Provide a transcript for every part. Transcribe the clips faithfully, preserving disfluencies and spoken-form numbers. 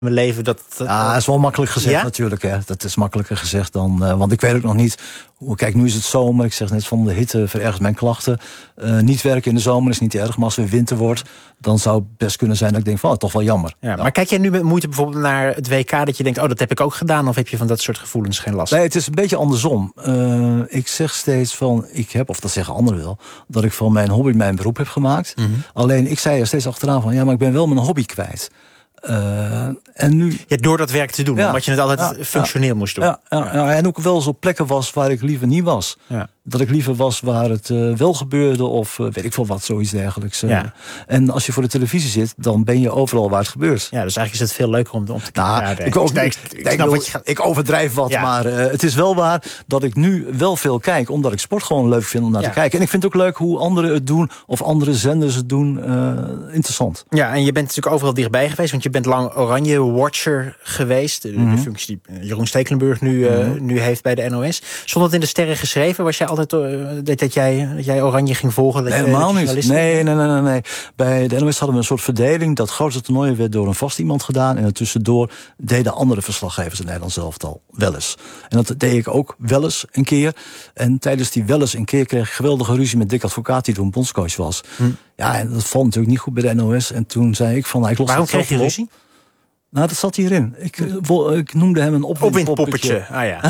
mijn leven. Dat, dat, ja, dat is wel makkelijk gezegd ja? natuurlijk. Hè. Dat is makkelijker gezegd dan... Uh, want ik weet ook nog niet... Kijk, nu is het zomer. Ik zeg net van de hitte verergert mijn klachten. Uh, niet werken in de zomer is niet erg. Maar als het weer winter wordt, dan zou het best kunnen zijn dat ik denk van, oh, toch wel jammer. Ja, maar kijk jij nu met moeite bijvoorbeeld naar het W K... dat je denkt, oh, dat heb ik ook gedaan? Of heb je van dat soort gevoelens geen last? Nee, het is een beetje andersom. Uh, ik zeg steeds van, ik heb, of dat zeggen anderen wel... dat ik van mijn hobby mijn beroep heb gemaakt. Mm-hmm. Alleen, ik zei er steeds achteraan van... ja, maar ik ben wel mijn hobby kwijt. Uh, en nu... Ja, door dat werk te doen, ja, omdat je het altijd ja, functioneel ja, moest doen. Ja, ja, ja, en ook wel eens op plekken was waar ik liever niet was. Ja. Dat ik liever was waar het uh, wel gebeurde of uh, weet ik veel wat, zoiets dergelijks. Uh. Ja. En als je voor de televisie zit, dan ben je overal waar het gebeurt. Ja, dus eigenlijk is het veel leuker om, om te kijken. Nou, ja, ik, ook, ik, ik, ik, ik, gaat... ik overdrijf wat, ja. maar uh, het is wel waar dat ik nu wel veel kijk, omdat ik sport gewoon leuk vind om naar ja. te kijken. En ik vind het ook leuk hoe anderen het doen of andere zenders het doen. Uh, interessant. Ja, en je bent natuurlijk overal dichtbij geweest, want je bent lang Oranje-watcher geweest. De, mm-hmm. de functie die Jeroen Stekelenburg nu, uh, mm-hmm. nu heeft bij de N O S. Stond het in de sterren geschreven? Was jij altijd uh, dat, dat, jij, dat jij Oranje ging volgen? Dat nee, je, helemaal dat niet. Nee, nee, nee, nee, nee. Bij de N O S hadden we een soort verdeling. Dat grootste toernooi werd door een vast iemand gedaan. En tussendoor deden andere verslaggevers in Nederland zelf al wel eens. En dat deed ik ook wel eens een keer. En tijdens die wel eens een keer kreeg ik geweldige ruzie met Dick Advocaat, die toen bondscoach was. Hm. Ja, en dat vond natuurlijk niet goed bij de N O S. En toen zei ik van, nou, ik los Waarom het zelf kreeg je ruzie? Nou, dat zat hierin. Ik, ik noemde hem een opwindpoppetje. Ah, ja.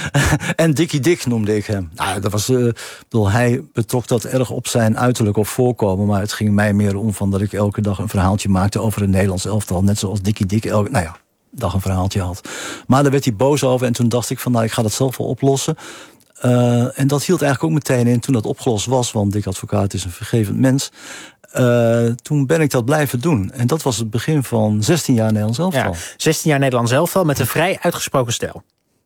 En Dikkie Dick noemde ik hem. Nou, dat was, uh, bedoel, hij betrok dat erg op zijn uiterlijk of voorkomen. Maar het ging mij meer om van dat ik elke dag een verhaaltje maakte over het Nederlands elftal. Net zoals Dikkie Dick elke nou ja, dag een verhaaltje had. Maar daar werd hij boos over. En toen dacht ik van, nou, ik ga dat zelf wel oplossen. Uh, en dat hield eigenlijk ook meteen in toen dat opgelost was. Want Dick Advocaat is een vergevend mens. Uh, toen ben ik dat blijven doen. En dat was het begin van zestien jaar Nederlands elftal. Ja, zestien jaar Nederlands elftal met een vrij uitgesproken stijl.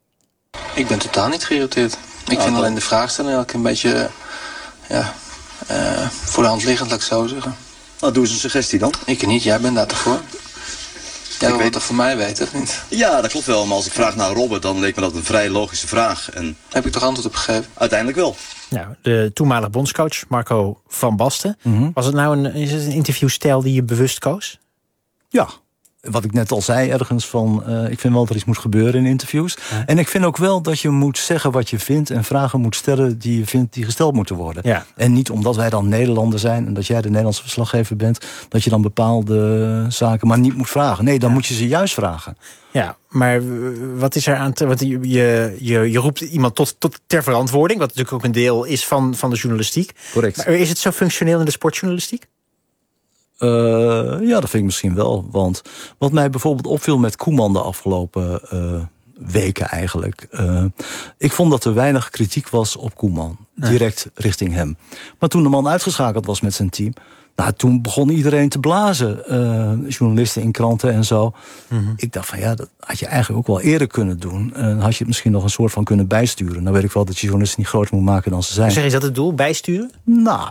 Ik ben totaal niet geïrriteerd. Ik vind alleen de vraagstelling eigenlijk een beetje ja, uh, voor de hand liggend, laat ik zo zeggen. Nou, doe eens een suggestie dan. Ik niet, jij bent daar toch voor? Jij wil weet... toch van mij weten, of niet? Ja, dat klopt wel. Maar als ik vraag naar Robert, dan leek me dat een vrij logische vraag. En... Heb ik toch antwoord op gegeven? Uiteindelijk wel. Nou, de toenmalige bondscoach Marco van Basten. Mm-hmm. Was het nou een, is het een interviewstijl die je bewust koos? Ja. Wat ik net al zei ergens van, uh, ik vind wel dat er iets moet gebeuren in interviews. Ja. En ik vind ook wel dat je moet zeggen wat je vindt en vragen moet stellen die je vindt die gesteld moeten worden. Ja. En niet omdat wij dan Nederlander zijn en dat jij de Nederlandse verslaggever bent, dat je dan bepaalde zaken maar niet moet vragen. Nee, dan ja. moet je ze juist vragen. Ja, maar wat is er aan te... Want je, je, je roept iemand tot, tot ter verantwoording, wat natuurlijk ook een deel is van, van de journalistiek. Correct. Maar is het zo functioneel in de sportjournalistiek? Uh, ja, dat vind ik misschien wel. Want wat mij bijvoorbeeld opviel met Koeman de afgelopen uh, weken eigenlijk. Uh, ik vond dat er weinig kritiek was op Koeman. Direct ja. richting hem. Maar toen de man uitgeschakeld was met zijn team, nou, toen begon iedereen te blazen. Uh, journalisten in kranten en zo. Mm-hmm. Ik dacht van ja, dat had je eigenlijk ook wel eerder kunnen doen. En uh, had je het misschien nog een soort van kunnen bijsturen. Nou weet ik wel dat je journalisten niet groter moet maken dan ze zijn. Zeg, is dat het doel, bijsturen? Nou,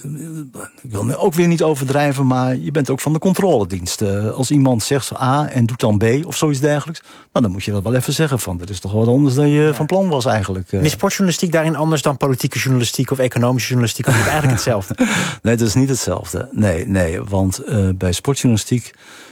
ik wil ook weer niet overdrijven, maar je bent ook van de controledienst. Uh, als iemand zegt A en doet dan B of zoiets dergelijks, nou, dan moet je dat wel even zeggen van, dat is toch wat anders dan je ja. van plan was eigenlijk. Uh. Is sportjournalistiek daarin anders dan politieke journalistiek of economische journalistiek? Of is het eigenlijk hetzelfde? Nee, dat is niet hetzelfde. Nee, nee, want uh, bij sportjournalistiek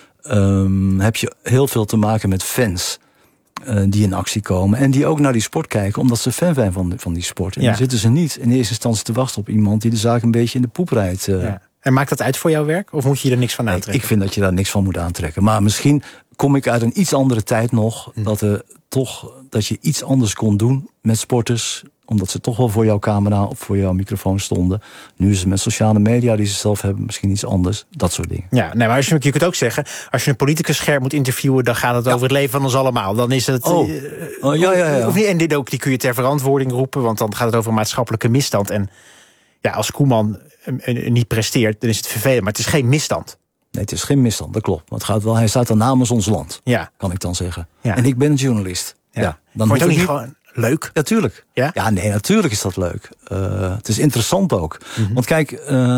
um, heb je heel veel te maken met fans uh, die in actie komen en die ook naar die sport kijken omdat ze fan zijn van, van die sport. En ja. dan zitten ze niet in eerste instantie te wachten op iemand die de zaak een beetje in de poep rijdt. Uh. Ja. En maakt dat uit voor jouw werk of moet je er niks van aantrekken? Ik vind dat je daar niks van moet aantrekken. Maar misschien kom ik uit een iets andere tijd nog, hm. dat er toch dat je iets anders kon doen met sporters, omdat ze toch wel voor jouw camera of voor jouw microfoon stonden. Nu is het met sociale media die ze zelf hebben misschien iets anders. Dat soort dingen. Ja, nee, maar als je, je kunt ook zeggen, als je een politicus scherp moet interviewen, dan gaat het ja. over het leven van ons allemaal. Dan is het... Oh, uh, oh ja, ja, ja. Of niet, en dit ook, die kun je ter verantwoording roepen, want dan gaat het over een maatschappelijke misstand. En ja, als Koeman uh, niet presteert, dan is het vervelend. Maar het is geen misstand. Nee, het is geen misstand, dat klopt. Maar het gaat wel, hij staat er namens ons land, ja. kan ik dan zeggen. Ja. En ik ben een journalist. Ja. Ja, dan Vond je het ook niet gewoon leuk? Natuurlijk. Ja? ja, nee, natuurlijk is dat leuk. Uh, het is interessant ook. Mm-hmm. Want kijk, uh,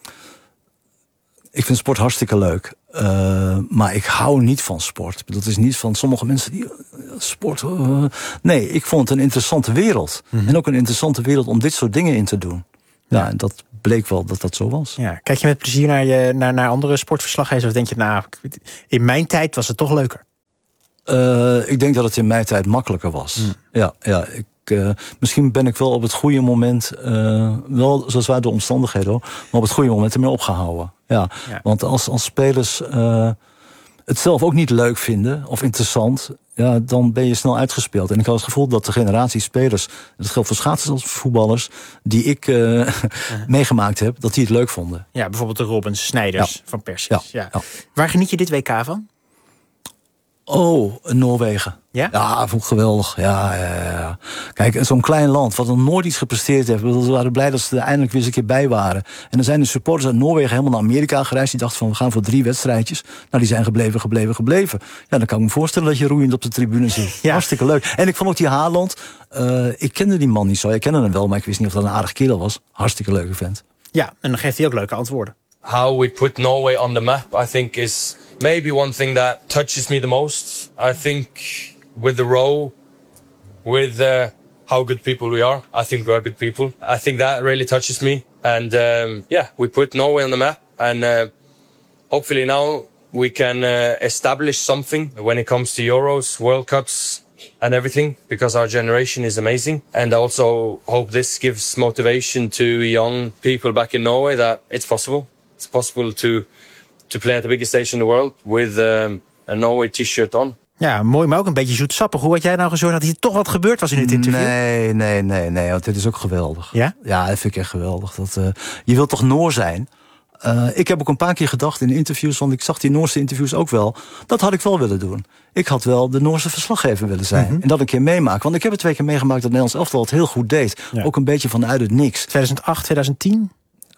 ik vind sport hartstikke leuk. Uh, maar ik hou niet van sport. Dat is niet van sommige mensen die... Uh, sport... Uh, nee, ik vond het een interessante wereld. Mm-hmm. En ook een interessante wereld om dit soort dingen in te doen. Ja, ja en dat bleek wel dat dat zo was. Ja, kijk je met plezier naar, je, naar, naar andere sportverslaggevers of denk je, nou, in mijn tijd was het toch leuker? Uh, ik denk dat het in mijn tijd makkelijker was. Mm. Ja, ja ik, uh, misschien ben ik wel op het goede moment... Uh, wel zoals wij de omstandigheden hoor... maar op het goede moment ermee opgehouden. Ja, ja. Want als, als spelers uh, het zelf ook niet leuk vinden of interessant... ja, dan ben je snel uitgespeeld. En ik had het gevoel dat de generatie spelers... dat geldt voor schaatsers als voetballers... die ik uh, uh-huh. meegemaakt heb, dat die het leuk vonden. Ja, bijvoorbeeld de Robbins, Snijders ja. van Persis. Ja. Ja. Ja. Waar geniet je dit W K van? Oh, Noorwegen. Ja? Ja, vond ik geweldig. Ja, ja, ja. Kijk, zo'n klein land wat nog nooit iets gepresteerd heeft. We waren blij dat ze er eindelijk weer eens een keer bij waren. En dan zijn de supporters uit Noorwegen helemaal naar Amerika gereisd. Die dachten van, we gaan voor drie wedstrijdjes. Nou, die zijn gebleven, gebleven, gebleven. Ja, dan kan ik me voorstellen dat je roeiend op de tribune zit. Ja. Hartstikke leuk. En ik vond ook die Haaland. Uh, ik kende die man niet zo. Ik kende hem wel, maar ik wist niet of dat een aardig kerel was. Hartstikke leuke vent. Ja, en dan geeft hij ook leuke antwoorden. How we put Norway on the map, I think, is maybe one thing that touches me the most. I think with the row, with uh, how good people we are, I think we are good people. I think that really touches me. And um, yeah, we put Norway on the map. And uh, hopefully now we can uh, establish something when it comes to Euros, World Cups and everything, because our generation is amazing. And I also hope this gives motivation to young people back in Norway that it's possible. It's possible to to play at the biggest stage in the world with um, a Norway t-shirt on. Ja, mooi, maar ook een beetje zoetsappig. Hoe had jij nou gezorgd dat hier toch wat gebeurd was in dit interview? Nee, nee, nee, nee, want dit is ook geweldig. Ja? Ja, dat vind ik echt geweldig. Dat, uh, je wilt toch Noor zijn? Uh, ik heb ook een paar keer gedacht in interviews, want ik zag die Noorse interviews ook wel. Dat had ik wel willen doen. Ik had wel de Noorse verslaggever willen zijn. Mm-hmm. En dat een keer meemaken. Want ik heb het twee keer meegemaakt dat het Nederlands elftal het heel goed deed. Ja. Ook een beetje vanuit het niks. tweeduizend acht, tweeduizend tien?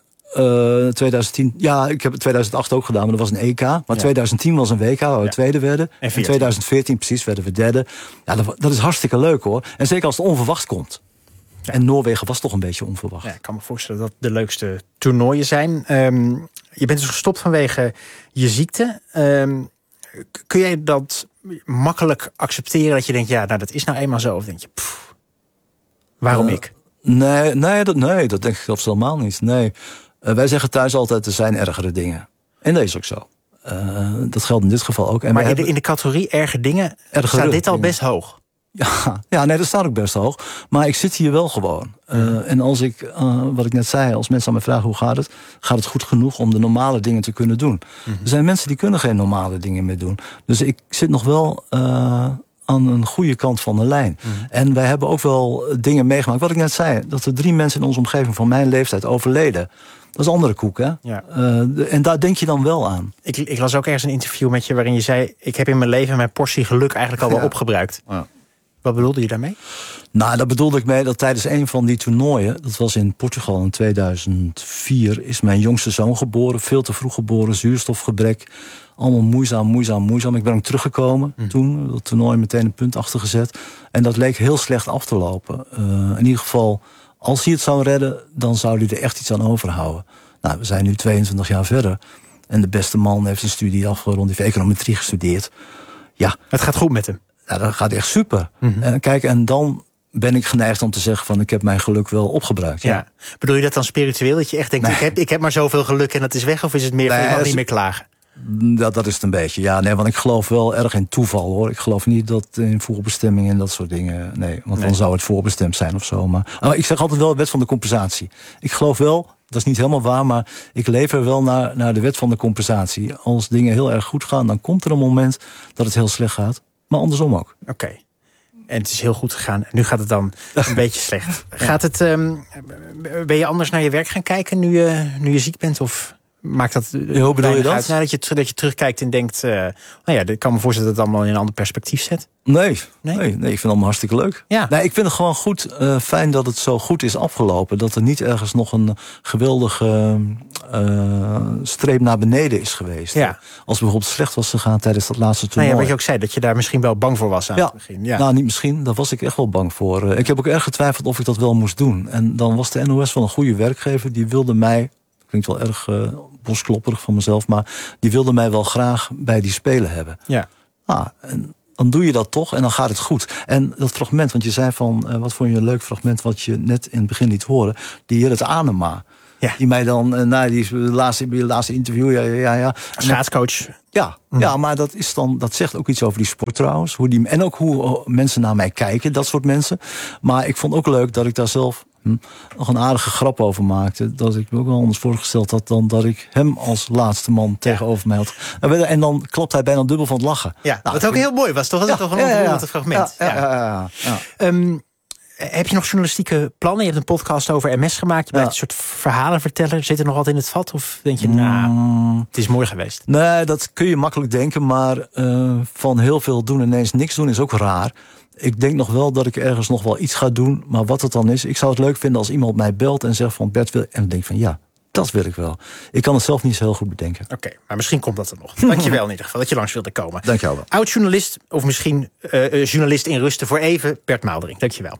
Uh, tweeduizend tien, ja, ik heb het tweeduizend acht ook gedaan, maar dat was een E K. Maar ja. tweeduizend tien was een W K waar we ja. tweede werden. En, en tweeduizend veertien precies werden we derde. Ja, dat, dat is hartstikke leuk hoor. En zeker als het onverwacht komt. Ja. En Noorwegen was toch een beetje onverwacht. Ja, ik kan me voorstellen dat de leukste toernooien zijn. Um, je bent dus gestopt vanwege je ziekte. Um, kun jij dat makkelijk accepteren dat je denkt, ja, nou dat is nou eenmaal zo? Of denk je, pff, waarom uh, ik? Nee, nee, dat, nee, dat denk ik zelfs helemaal niet. Nee. Uh, wij zeggen thuis altijd, er zijn ergere dingen. En dat is ook zo. Uh, dat geldt in dit geval ook. En maar in de, in de categorie erge dingen ergere staat dit al best hoog. Ja, ja, nee, dat staat ook best hoog. Maar ik zit hier wel gewoon. Uh, en als ik, uh, wat ik net zei, als mensen aan mij vragen hoe gaat het, gaat het goed genoeg om de normale dingen te kunnen doen. Mm-hmm. Er zijn mensen die kunnen geen normale dingen meer doen. Dus ik zit nog wel uh, aan een goede kant van de lijn. Mm-hmm. En wij hebben ook wel dingen meegemaakt. Wat ik net zei, dat er drie mensen in onze omgeving van mijn leeftijd overleden. Dat is andere koek, hè? Ja. Uh, en daar denk je dan wel aan. Ik, ik las ook ergens een interview met je waarin je zei, ik heb in mijn leven mijn portie geluk eigenlijk al wel ja. opgebruikt. Ja. Wat bedoelde je daarmee? Nou, daar bedoelde ik mee dat tijdens een van die toernooien, dat was in Portugal in tweeduizend vier, is mijn jongste zoon geboren. Veel te vroeg geboren, zuurstofgebrek. Allemaal moeizaam, moeizaam, moeizaam. Ik ben ook teruggekomen mm. toen. Dat toernooi meteen een punt achter gezet. En dat leek heel slecht af te lopen. Uh, in ieder geval, als hij het zou redden, dan zou hij er echt iets aan overhouden. Nou, we zijn nu tweeëntwintig jaar verder. En de beste man heeft een studie afgerond. Die heeft econometrie gestudeerd. Ja. Het gaat goed met hem. Ja, dat gaat echt super. Mm-hmm. En kijk, en dan ben ik geneigd om te zeggen van, ik heb mijn geluk wel opgebruikt. Ja. Ja. Bedoel je dat dan spiritueel? Dat je echt denkt, nee. ik, heb, ik heb maar zoveel geluk en dat is weg? Of is het meer nee, van, je mag niet meer klagen? Dat, dat is het een beetje, ja. Nee, want ik geloof wel erg in toeval, hoor. Ik geloof niet dat in voorbestemming en dat soort dingen. Nee, want nee. dan zou het voorbestemd zijn of zo. Maar, maar ik zeg altijd wel de wet van de compensatie. Ik geloof wel, dat is niet helemaal waar, maar ik lever wel naar, naar de wet van de compensatie. Als dingen heel erg goed gaan, dan komt er een moment dat het heel slecht gaat. Maar andersom ook. Oké. Okay. En het is heel goed gegaan. Nu gaat het dan een beetje slecht. Gaat het, um, ben je anders naar je werk gaan kijken nu je, nu je ziek bent? Of maakt dat ja, hoe bedoel je dat? Uit? Nou, dat, je, dat je terugkijkt en denkt, uh, nou ja, ik kan me voorstellen dat het allemaal in een ander perspectief zet. Nee, nee, nee, nee ik vind het allemaal hartstikke leuk. Ja. Nee, ik vind het gewoon goed, uh, fijn dat het zo goed is afgelopen. Dat er niet ergens nog een geweldige uh, streep naar beneden is geweest. Ja. Als het bijvoorbeeld slecht was gegaan tijdens dat laatste toernooi. Nou ja, wat je ook zei, dat je daar misschien wel bang voor was aan ja. het begin. Ja. Nou, niet misschien, daar was ik echt wel bang voor. Uh, ik heb ook erg getwijfeld of ik dat wel moest doen. En dan was de N O S wel een goede werkgever. Die wilde mij, klinkt wel erg uh, bosklopperig van mezelf, maar die wilde mij wel graag bij die Spelen hebben. Ja. Ah, en dan doe je dat toch en dan gaat het goed. En dat fragment, want je zei van, uh, wat vond je een leuk fragment wat je net in het begin liet horen, die Jillet Anema. Ja. Die mij dan, uh, na die laatste, die laatste interview... Ja, ja, ja. Schaatscoach. Ja, mm. ja, maar dat, is dan, dat zegt ook iets over die sport trouwens. Hoe die, en ook hoe mensen naar mij kijken, dat soort mensen. Maar ik vond ook leuk dat ik daar zelf hm, nog een aardige grap over maakte. Dat ik me ook wel anders voorgesteld had dan dat ik hem als laatste man tegenover mij had. En dan klapt hij bijna dubbel van het lachen. Ja, nou, wat ook heel mooi was, toch? Dat is ja, toch een ontroerend ja, ja. fragment. Ja, ja, ja, ja, ja. ja. Um, Heb je nog journalistieke plannen? Je hebt een podcast over M S gemaakt. Je bent ja. een soort verhalen vertellen. Zit er nog wat in het vat? Of denk je, nou, nah, het is mooi geweest? Nee, dat kun je makkelijk denken. Maar uh, van heel veel doen en ineens niks doen is ook raar. Ik denk nog wel dat ik ergens nog wel iets ga doen. Maar wat het dan is, ik zou het leuk vinden als iemand mij belt en zegt van Bert wil. En dan denk ik van ja, dat wil ik wel. Ik kan het zelf niet zo heel goed bedenken. Oké, okay, maar misschien komt dat er nog. Dankjewel in ieder geval dat je langs wilde komen. Dankjewel wel. Oud-journalist, of misschien uh, journalist in rusten voor even, Bert Maaldering. Dankjewel.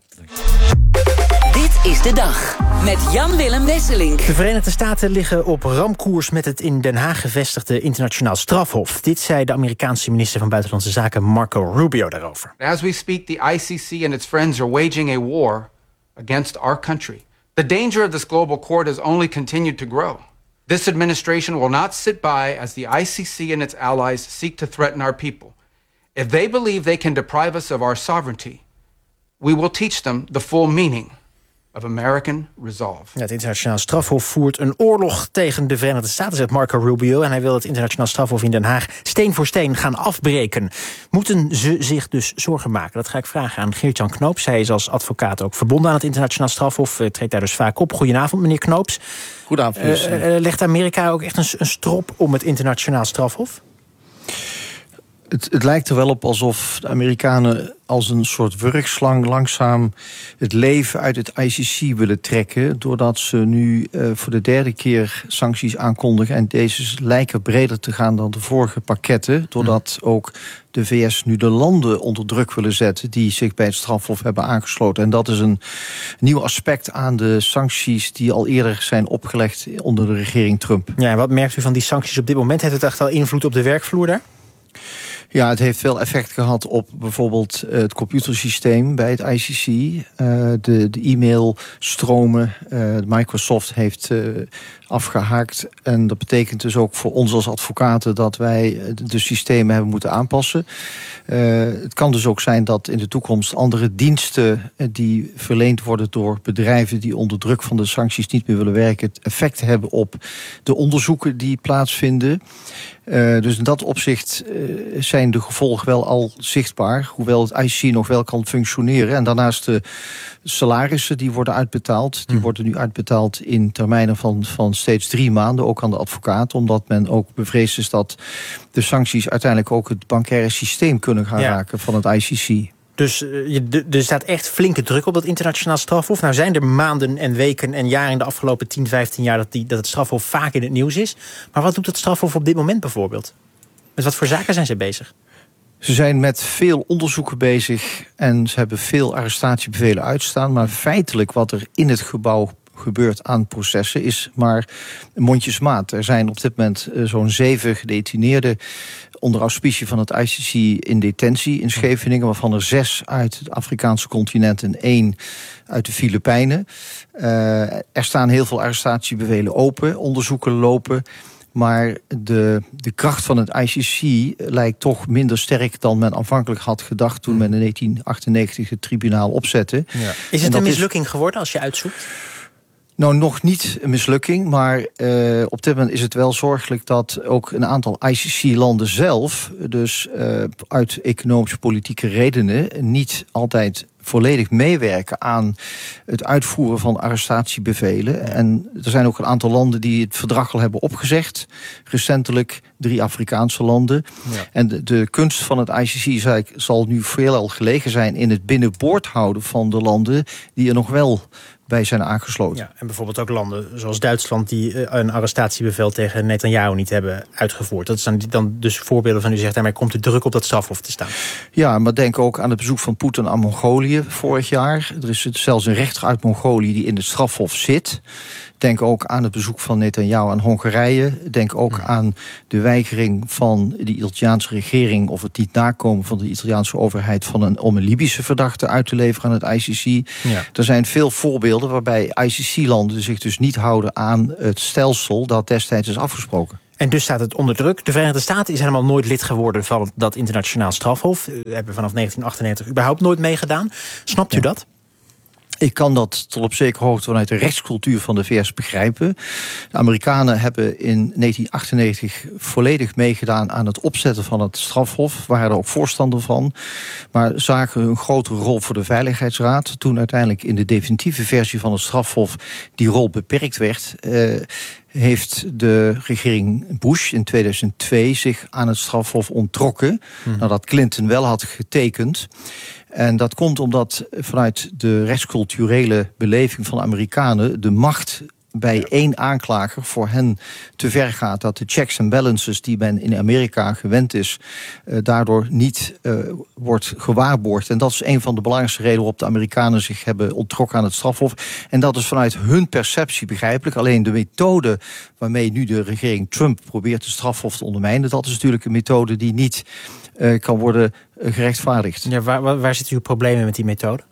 Dit is de dag met Jan-Willem Wesselink. De Verenigde Staten liggen op ramkoers met het in Den Haag gevestigde internationaal strafhof. Dit zei de Amerikaanse minister van Buitenlandse Zaken Marco Rubio daarover. As we speak, the I C C and its friends are waging a war against our country. The danger of this global court has only continued to grow. This administration will not sit by as the I C C and its allies seek to threaten our people. If they believe they can deprive us of our sovereignty, we will teach them the full meaning of American resolve. Ja, het internationaal strafhof voert een oorlog tegen de Verenigde Staten, zegt Marco Rubio. En hij wil het internationaal strafhof in Den Haag steen voor steen gaan afbreken. Moeten ze zich dus zorgen maken? Dat ga ik vragen aan Geert-Jan Knoops. Hij is als advocaat ook verbonden aan het internationaal strafhof. Uh, treedt daar dus vaak op. Goedenavond, meneer Knoops. Goedenavond. Uh, uh, legt Amerika ook echt een, een strop om het internationaal strafhof? Het, het lijkt er wel op alsof de Amerikanen als een soort wurgslang langzaam het leven uit het I C C willen trekken, doordat ze nu uh, voor de derde keer sancties aankondigen. En deze lijken breder te gaan dan de vorige pakketten, doordat ook de V S nu de landen onder druk willen zetten die zich bij het strafhof hebben aangesloten. En dat is een nieuw aspect aan de sancties die al eerder zijn opgelegd onder de regering Trump. Ja, en wat merkt u van die sancties op dit moment? Heeft het echt al invloed op de werkvloer daar? Ja, het heeft wel effect gehad op bijvoorbeeld het computersysteem bij het I C C. Uh, de, de e-mailstromen. Uh, Microsoft heeft uh, afgehaakt. En dat betekent dus ook voor ons als advocaten dat wij de systemen hebben moeten aanpassen. Uh, het kan dus ook zijn dat in de toekomst andere diensten die verleend worden door bedrijven die onder druk van de sancties niet meer willen werken, het effect hebben op de onderzoeken die plaatsvinden. Uh, dus in dat opzicht uh, zijn de gevolgen wel al zichtbaar, hoewel het I C C nog wel kan functioneren. En daarnaast de salarissen die worden uitbetaald, die worden nu uitbetaald in termijnen van, van steeds drie maanden, ook aan de advocaat, omdat men ook bevreesd is dat de sancties uiteindelijk ook het bancaire systeem kunnen gaan ja. raken van het I C C. Dus uh, je, er staat echt flinke druk op dat internationaal strafhof. Nou zijn er maanden en weken en jaren in de afgelopen tien, vijftien jaar dat, die, dat het strafhof vaak in het nieuws is. Maar wat doet het strafhof op dit moment bijvoorbeeld? Met wat voor zaken zijn ze bezig? Ze zijn met veel onderzoeken bezig en ze hebben veel arrestatiebevelen uitstaan. Maar feitelijk wat er in het gebouw gebeurt aan processen is maar mondjesmaat. Er zijn op dit moment uh, zo'n zeven gedetineerden onder auspicie van het I C C in detentie in Scheveningen, waarvan er zes uit het Afrikaanse continent en één uit de Filipijnen. Uh, er staan heel veel arrestatiebevelen open, onderzoeken lopen. Maar de, de kracht van het I C C lijkt toch minder sterk dan men aanvankelijk had gedacht toen men in negentien achtennegentig het tribunaal opzette. Ja. Is het een mislukking is geworden als je uitzoekt? Nou, nog niet een mislukking, maar uh, op dit moment is het wel zorgelijk dat ook een aantal I C C-landen zelf, dus uh, uit economische politieke redenen, niet altijd volledig meewerken aan het uitvoeren van arrestatiebevelen. En er zijn ook een aantal landen die het verdrag al hebben opgezegd. Recentelijk drie Afrikaanse landen. Ja. En de, de kunst van het I C C zal nu veelal gelegen zijn in het binnenboord houden van de landen die er nog wel bij zijn aangesloten. Ja, en bijvoorbeeld ook landen zoals Duitsland die een arrestatiebevel tegen Netanyahu niet hebben uitgevoerd. Dat zijn dan dus voorbeelden van u zegt, daarmee komt de druk op dat strafhof te staan. Ja, maar denk ook aan het bezoek van Poetin aan Mongolië vorig jaar. Er is zelfs een rechter uit Mongolië die in het strafhof zit. Denk ook aan het bezoek van Netanyahu aan Hongarije. Denk ook ja. aan de weigering van de Italiaanse regering of het niet nakomen van de Italiaanse overheid van een, om een Libische verdachte uit te leveren aan het I C C. Ja. Er zijn veel voorbeelden. voorbeelden waarbij I C C-landen zich dus niet houden aan het stelsel dat destijds is afgesproken. En dus staat het onder druk. De Verenigde Staten is helemaal nooit lid geworden van dat internationaal strafhof. We hebben vanaf negentien achtennegentig überhaupt nooit meegedaan. Snapt u ja. dat? Ik kan dat tot op zekere hoogte vanuit de rechtscultuur van de V S begrijpen. De Amerikanen hebben in negentien achtennegentig volledig meegedaan aan het opzetten van het strafhof. Waren er ook voorstander van. Maar zagen een grotere rol voor de Veiligheidsraad. Toen uiteindelijk in de definitieve versie van het strafhof die rol beperkt werd, Eh, heeft de regering Bush in tweeduizend twee zich aan het strafhof onttrokken. Hmm. Nadat Clinton wel had getekend. En dat komt omdat vanuit de rechtsculturele beleving van de Amerikanen de macht bij ja. één aanklager voor hen te ver gaat. Dat de checks en balances die men in Amerika gewend is, uh, daardoor niet uh, wordt gewaarborgd. En dat is een van de belangrijkste redenen waarop de Amerikanen zich hebben onttrokken aan het strafhof. En dat is vanuit hun perceptie begrijpelijk. Alleen de methode waarmee nu de regering Trump probeert de strafhof te ondermijnen, dat is natuurlijk een methode die niet uh, kan worden uh, gerechtvaardigd. Ja, waar, waar, waar zitten uw problemen met die methode?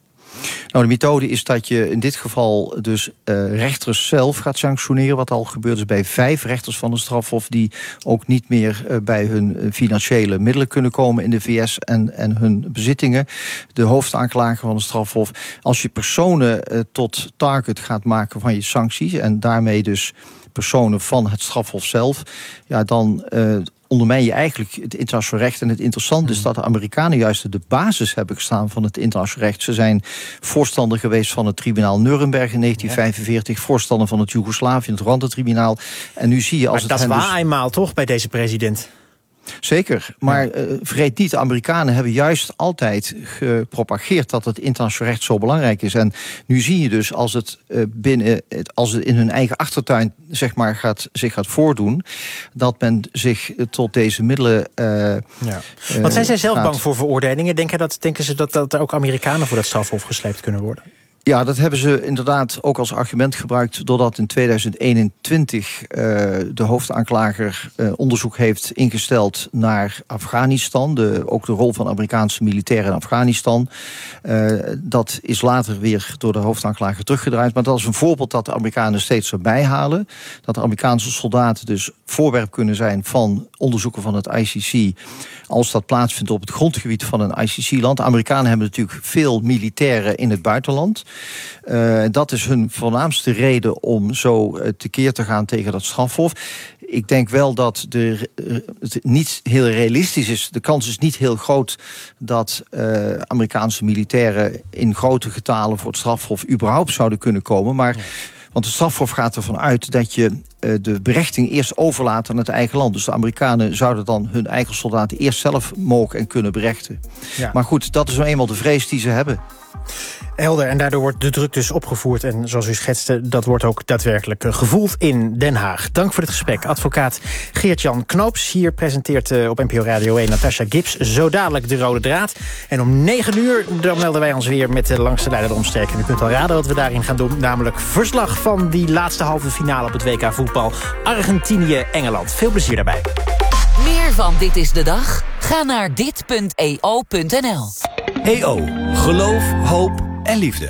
Nou, de methode is dat je in dit geval dus uh, rechters zelf gaat sanctioneren, wat al gebeurd is bij vijf rechters van de strafhof die ook niet meer uh, bij hun financiële middelen kunnen komen in de V S en, en hun bezittingen. De hoofdaanklager van de strafhof. Als je personen uh, tot target gaat maken van je sancties en daarmee dus personen van het strafhof zelf, ja, dan uh, ondermijn je eigenlijk het internationaal recht. En het interessante is dat de Amerikanen juist de basis hebben gestaan van het internationaal recht. Ze zijn voorstander geweest van het tribunaal Nuremberg in negentien vijfenveertig... voorstander van het Joegoslavië, het Rwanda-tribunaal. En nu zie je als maar het dat is waar dus eenmaal toch bij deze president? Zeker, maar uh, vergeet niet, de Amerikanen hebben juist altijd gepropageerd dat het internationaal recht zo belangrijk is. En nu zie je dus als het uh, binnen, als het in hun eigen achtertuin zeg maar gaat, zich gaat voordoen, dat men zich uh, tot deze middelen. Uh, ja. uh, Want zijn zij zelf gaat. bang voor veroordelingen? Denken, dat, denken ze dat, dat er ook Amerikanen voor dat strafhof gesleept kunnen worden? Ja, dat hebben ze inderdaad ook als argument gebruikt, doordat in tweeduizend eenentwintig uh, de hoofdaanklager uh, onderzoek heeft ingesteld naar Afghanistan. De, ook de rol van Amerikaanse militairen in Afghanistan. Uh, dat is later weer door de hoofdaanklager teruggedraaid. Maar dat is een voorbeeld dat de Amerikanen steeds erbij halen. Dat de Amerikaanse soldaten dus voorwerp kunnen zijn van onderzoeken van het I C C, als dat plaatsvindt op het grondgebied van een I C C-land. De Amerikanen hebben natuurlijk veel militairen in het buitenland. Uh, dat is hun voornaamste reden om zo uh, tekeer te gaan tegen dat strafhof. Ik denk wel dat de, uh, het niet heel realistisch is. De kans is niet heel groot dat uh, Amerikaanse militairen in grote getalen voor het strafhof überhaupt zouden kunnen komen. Maar ja. Want de strafhof gaat ervan uit dat je uh, de berechting eerst overlaat aan het eigen land. Dus de Amerikanen zouden dan hun eigen soldaten eerst zelf mogen en kunnen berechten. Ja. Maar goed, dat is nou eenmaal de vrees die ze hebben. Helder, en daardoor wordt de druk dus opgevoerd. En zoals u schetste, dat wordt ook daadwerkelijk gevoeld in Den Haag. Dank voor dit gesprek. Advocaat Geert-Jan Knoops. Hier presenteert uh, op N P O Radio één Natasha Gibbs zo dadelijk de rode draad. En om negen uur dan melden wij ons weer met de langste leider de omstreken. En u kunt al raden wat we daarin gaan doen. Namelijk verslag van die laatste halve finale op het W K voetbal. Argentinië-Engeland. Veel plezier daarbij. Meer van Dit is de Dag? Ga naar dit punt e o punt n l. E O. Geloof, hoop en liefde.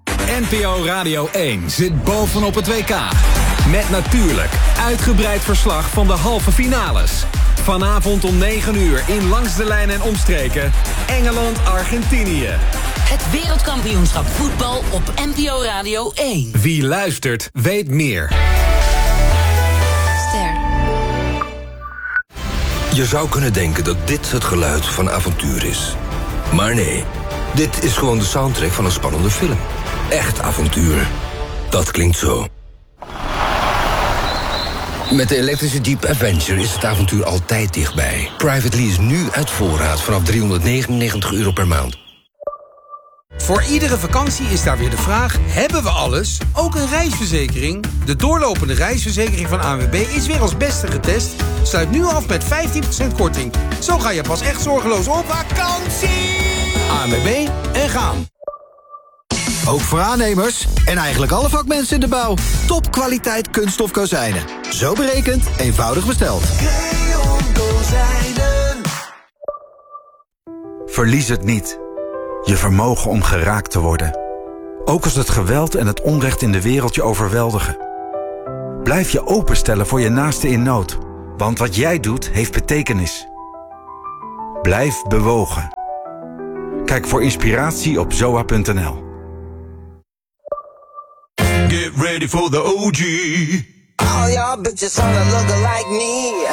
N P O Radio één zit bovenop het W K. Met natuurlijk uitgebreid verslag van de halve finales. Vanavond om negen uur in Langs de Lijn en Omstreken. Engeland-Argentinië. Het wereldkampioenschap voetbal op N P O Radio één. Wie luistert, weet meer. Ster. Je zou kunnen denken dat dit het geluid van avontuur is. Maar nee, dit is gewoon de soundtrack van een spannende film. Echt avontuur. Dat klinkt zo. Met de elektrische Jeep Avenger is het avontuur altijd dichtbij. Private lease nu uit voorraad vanaf driehonderdnegenennegentig euro per maand. Voor iedere vakantie is daar weer de vraag, hebben we alles? Ook een reisverzekering? De doorlopende reisverzekering van A N W B is weer als beste getest. Sluit nu af met vijftien procent korting. Zo ga je pas echt zorgeloos op vakantie! A N W B en gaan. Ook voor aannemers en eigenlijk alle vakmensen in de bouw. Topkwaliteit kunststof kozijnen. Zo berekend, eenvoudig besteld. Creon Kozijnen. Verlies het niet. Je vermogen om geraakt te worden. Ook als het geweld en het onrecht in de wereld je overweldigen. Blijf je openstellen voor je naaste in nood. Want wat jij doet, heeft betekenis. Blijf bewogen. Kijk voor inspiratie op zoa punt n l. Get ready for the O G. All y'all bitches wanna look like me.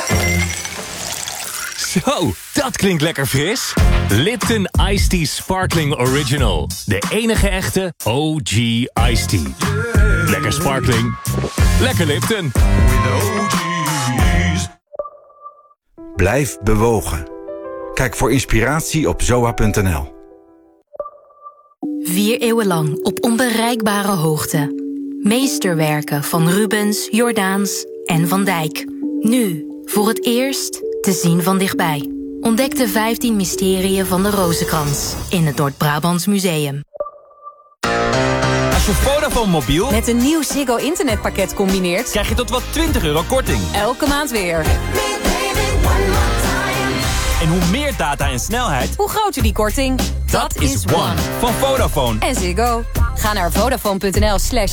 Zo, dat klinkt lekker fris. Lipton Iced Tea Sparkling Original. De enige echte O G Iced Tea. Yeah. Lekker sparkling. Lekker Lipton. With the O G's. Blijf bewogen. Kijk voor inspiratie op zoa punt n l. Vier eeuwen lang op onbereikbare hoogte. Meesterwerken van Rubens, Jordaens en Van Dijk. Nu, voor het eerst, te zien van dichtbij. Ontdek de vijftien mysteriën van de Rozenkrans in het Noord-Brabants Museum. Als je Vodafone mobiel met een nieuw Ziggo internetpakket combineert, krijg je tot wel twintig euro korting. Elke maand weer. En hoe meer data en snelheid, hoe groter die korting. Dat, Dat is One van Vodafone. En Ziggo. Ga naar vodafone punt n l slash